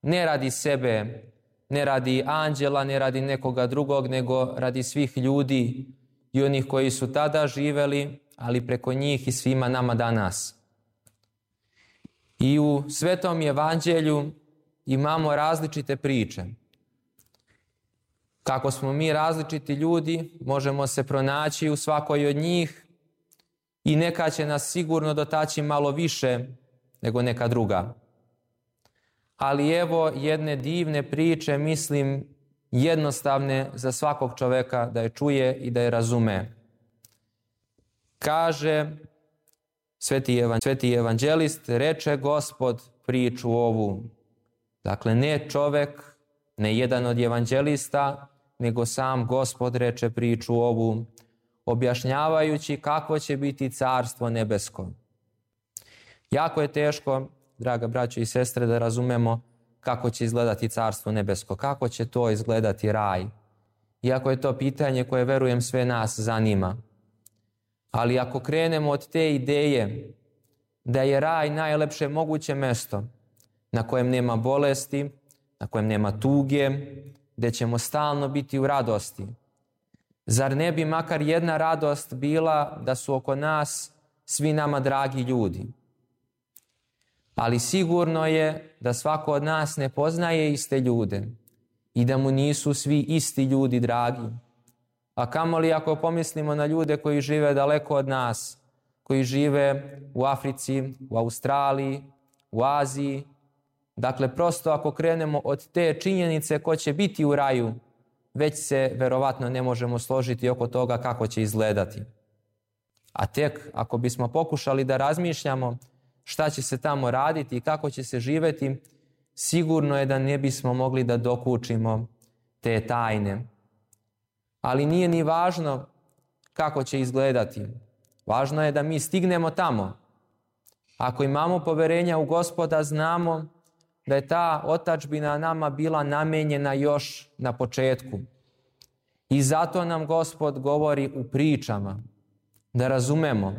ne radi sebe, ne radi anđela, ne radi nekoga drugog, nego radi svih ljudi i onih koji su tada živeli, ali preko njih i svima nama danas. I u Svetom Evanđelju imamo različite priče. Kako smo mi različiti ljudi, možemo se pronaći u svakoj od njih i neka će nas sigurno dotaći malo više nego neka druga. Ali evo jedne divne priče, mislim jednostavne za svakog čoveka da je čuje i da je razume. Kaže Sveti evanđelist, reče Gospod priču ovu. Dakle, ne čovek, ne jedan od evanđelista, nego sam Gospod reče priču ovu, objašnjavajući kakvo će biti carstvo nebesko. Jako je teško, draga braćo i sestre, da razumemo kako će izgledati carstvo nebesko, kako će to izgledati raj. Iako je to pitanje koje, verujem, sve nas zanima. Ali ako krenemo od te ideje da je raj najlepše moguće mesto na kojem nema bolesti, na kojem nema tuge, gdje ćemo stalno biti u radosti, zar ne bi makar jedna radost bila da su oko nas svi nama dragi ljudi? Ali sigurno je da svako od nas ne poznaje iste ljude i da mu nisu svi isti ljudi dragi. A kamoli ako pomislimo na ljude koji žive daleko od nas, koji žive u Africi, u Australiji, u Aziji. Dakle, prosto ako krenemo od te činjenice ko će biti u raju, već se verovatno ne možemo složiti oko toga kako će izgledati. A tek ako bismo pokušali da razmišljamo šta će se tamo raditi i kako će se živeti, sigurno je da ne bismo mogli da dokučimo te tajne. Ali nije ni važno kako će izgledati. Važno je da mi stignemo tamo. Ako imamo poverenja u Gospoda, znamo da je ta otadžbina nama bila namenjena još na početku. I zato nam Gospod govori u pričama, da razumemo.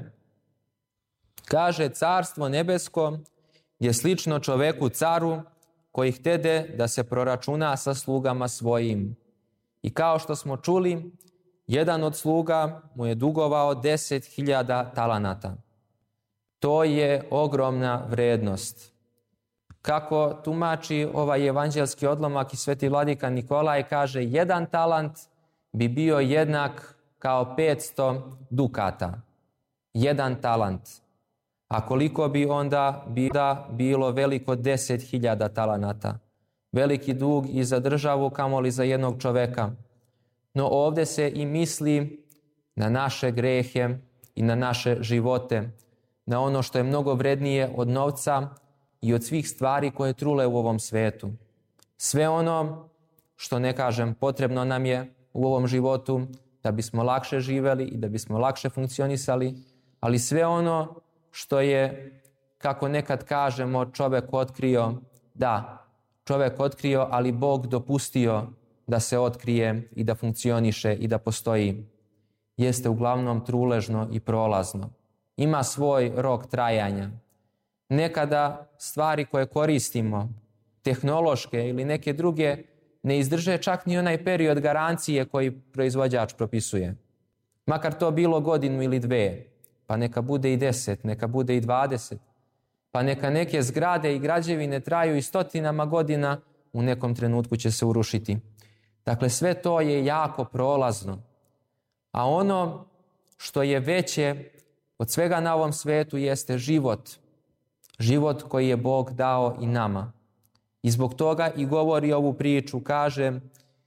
Kaže, carstvo nebesko je slično čoveku caru koji htede da se proračuna sa slugama svojim. I kao što smo čuli, jedan od sluga mu je dugovao 10.000 talanata. To je ogromna vrednost. Kako tumači ovaj evanđelski odlomak i sveti vladika Nikolaj, kaže, jedan talant bi bio jednak kao 500 dukata. Jedan talant. A koliko bi onda bilo veliko 10.000 talanata? Veliki dug i za državu, kamoli za jednog čoveka. No ovdje se i misli na naše grehe i na naše živote, na ono što je mnogo vrednije od novca i od svih stvari koje trule u ovom svetu. Sve ono što, ne kažem, potrebno nam je u ovom životu da bismo lakše živeli i da bismo lakše funkcionisali, ali sve ono što je, kako nekad kažemo, čovjek otkrio, da, čovjek otkrio, ali Bog dopustio da se otkrije i da funkcioniše i da postoji, jeste uglavnom truležno i prolazno. Ima svoj rok trajanja. Nekada stvari koje koristimo, tehnološke ili neke druge, ne izdrže čak ni onaj period garancije koji proizvođač propisuje. Makar to bilo godinu ili dve, pa neka bude i 10, neka bude i 20, pa neka neke zgrade i građevine traju i stotinama godina, u nekom trenutku će se urušiti. Dakle, sve to je jako prolazno. A ono što je veće od svega na ovom svetu jeste život. Život koji je Bog dao i nama. I zbog toga i govori ovu priču, kaže,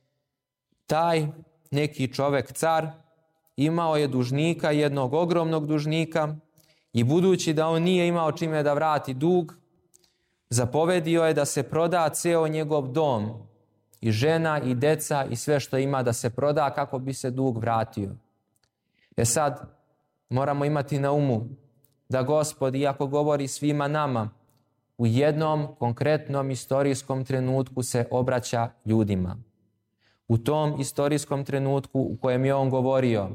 taj neki čovek car imao je dužnika, jednog ogromnog dužnika, i budući da on nije imao čime da vrati dug, zapovedio je da se proda ceo njegov dom, i žena i deca i sve što ima da se proda kako bi se dug vratio. Sad moramo imati na umu da Gospod, iako govori svima nama, u jednom konkretnom istorijskom trenutku se obraća ljudima. U tom istorijskom trenutku u kojem je on govorio,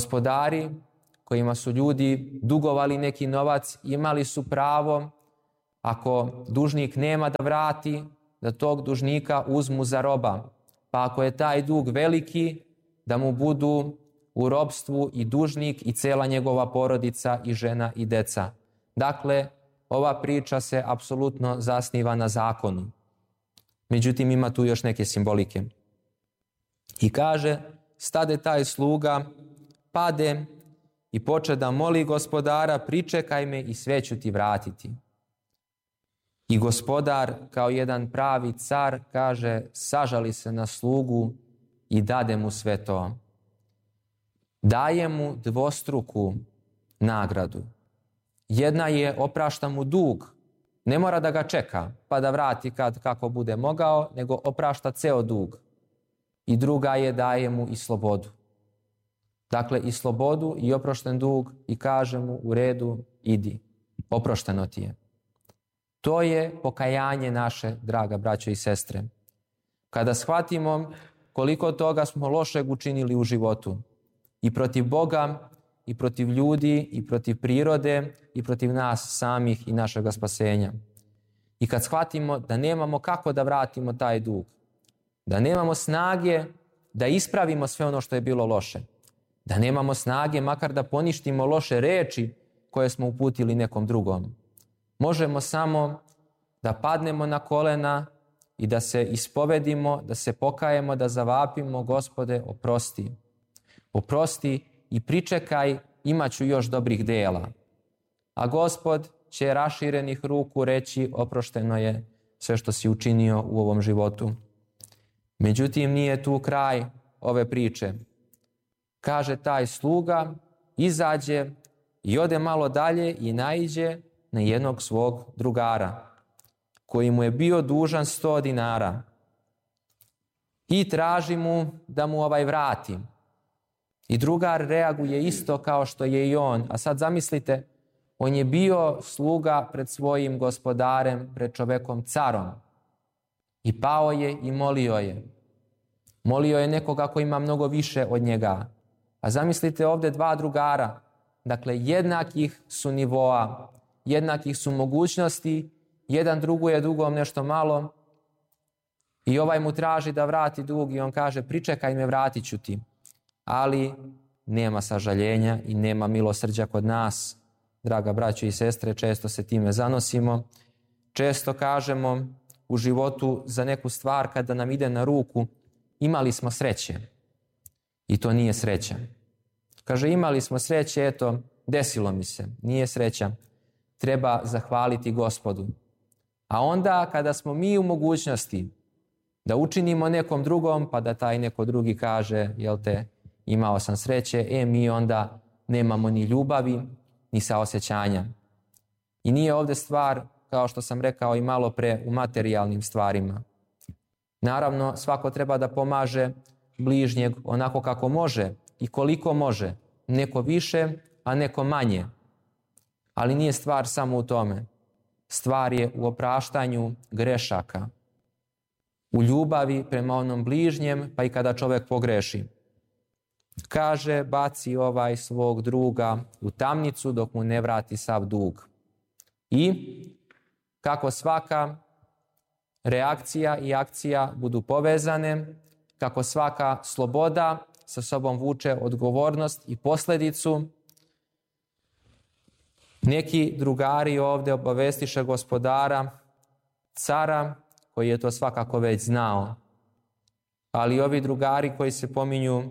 gospodari kojima su ljudi dugovali neki novac imali su pravo ako dužnik nema da vrati, da tog dužnika uzmu za roba. Pa ako je taj dug veliki, da mu budu u ropstvu i dužnik i cela njegova porodica i žena i deca. Dakle, ova priča se apsolutno zasniva na zakonu. Međutim, ima tu još neke simbolike. I kaže, stade taj sluga, pade i poče da moli gospodara, pričekaj me i sve ću ti vratiti. I gospodar, kao jedan pravi car, kaže, sažali se na slugu i dade mu sve to. Daje mu dvostruku nagradu. Jedna je oprašta mu dug, ne mora da ga čeka pa da vrati kako bude mogao, nego oprašta ceo dug. I druga je daje mu i slobodu. Dakle, i slobodu i oprošten dug i kaže mu u redu, idi, oprošteno ti je. To je pokajanje naše, draga braćo i sestre. Kada shvatimo koliko toga smo lošeg učinili u životu, i protiv Boga, i protiv ljudi, i protiv prirode, i protiv nas samih i našega spasenja. I kad shvatimo da nemamo kako da vratimo taj dug, da nemamo snage da ispravimo sve ono što je bilo loše, da nemamo snage makar da poništimo loše reči koje smo uputili nekom drugom. Možemo samo da padnemo na kolena i da se ispovedimo, da se pokajemo, da zavapimo, Gospode, oprosti. Oprosti i pričekaj, imat ću još dobrih dela. A Gospod će raširenih ruku reći, oprošteno je sve što si učinio u ovom životu. Međutim, nije tu kraj ove priče. Kaže taj sluga, izađe i ode malo dalje i naiđe na jednog svog drugara, koji mu je bio dužan 100 dinara. I traži mu da mu vrati. I drugar reaguje isto kao što je i on. A sad zamislite, on je bio sluga pred svojim gospodarem, pred čovekom carom. I pao je i molio je. Molio je nekoga koji ima mnogo više od njega. A zamislite ovdje dva drugara. Dakle, jednakih su nivoa, jednakih su mogućnosti, jedan druguje dugom nešto malo i ovaj mu traži da vrati dug i on kaže, pričekaj me, vratit ću ti. Ali nema sažaljenja i nema milosrđa kod nas. Draga braćo i sestre, često se time zanosimo. Često kažemo u životu za neku stvar kada nam ide na ruku, imali smo sreće. I to nije sreća. Kaže, imali smo sreće, eto, desilo mi se. Nije sreća. Treba zahvaliti Gospodu. A onda kada smo mi u mogućnosti da učinimo nekom drugom, pa da taj neko drugi kaže, jel te, imao sam sreće, mi onda nemamo ni ljubavi, ni saosećanja. I nije ovdje stvar, kao što sam rekao i malo pre, u materijalnim stvarima. Naravno, svako treba da pomaže bližnjeg onako kako može i koliko može. Neko više, a neko manje. Ali nije stvar samo u tome. Stvar je u opraštanju grešaka. U ljubavi prema onom bližnjem, pa i kada čovjek pogreši. Kaže, baci svog druga u tamnicu dok mu ne vrati sav dug. I kako svaka reakcija i akcija budu povezane, kako svaka sloboda sa sobom vuče odgovornost i posljedicu, neki drugari ovdje obavestiše gospodara, cara, koji je to svakako već znao. Ali ovi drugari koji se pominju